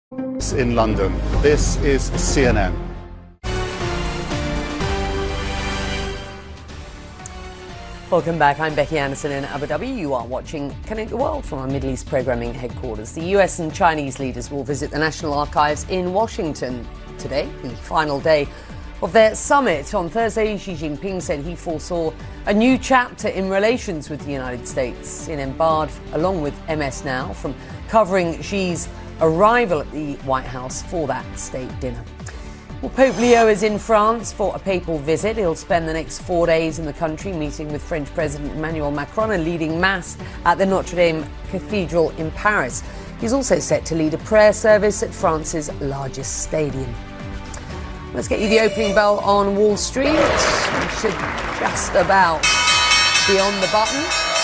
In London. This is CNN. Welcome back. I'm Becky Anderson in Abu Dhabi. You are watching Connect the World from our Middle East programming headquarters. The US and Chinese leaders will visit the National Archives in Washington today, the final day of their summit. On Thursday, Xi Jinping said he foresaw a new chapter in relations with the United States. CNN barred, along with MS Now, from covering Xi's arrival at the White House for that state dinner. Well, Pope Leo is in France for a papal visit. He'll spend the next 4 days in the country meeting with French President Emmanuel Macron and leading Mass at the Notre Dame Cathedral in Paris. He's also set to lead a prayer service at France's largest stadium. Let's get you the opening bell on Wall Street. We should just about be on the button.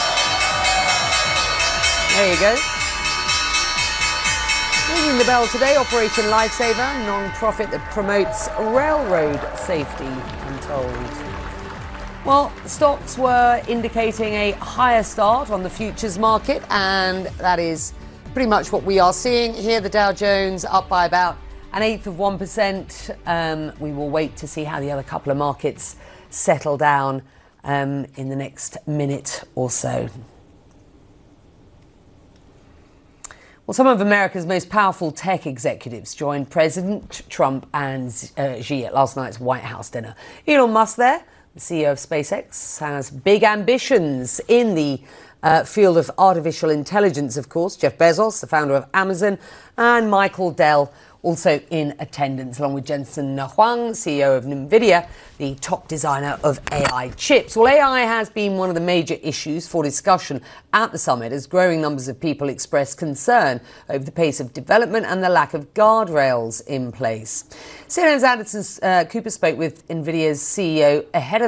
There you go. Ringing the bell today, Operation Lifesaver, non-profit that promotes railroad safety, I'm told. Well, stocks were indicating a higher start on the futures market, and that is pretty much what we are seeing here. The Dow Jones up by about 0.1%. We will wait to see how the other couple of markets settle down in the next minute or so. Well, some of America's most powerful tech executives joined President Trump and Xi at last night's White House dinner. Elon Musk there, the CEO of SpaceX, has big ambitions in the field of artificial intelligence, of course. Jeff Bezos, the founder of Amazon, and Michael Dell, also in attendance, along with Jensen Huang, CEO of NVIDIA, the top designer of AI chips. Well, AI has been one of the major issues for discussion at the summit as growing numbers of people express concern over the pace of development and the lack of guardrails in place. CNN's Anderson Cooper spoke with NVIDIA's CEO ahead of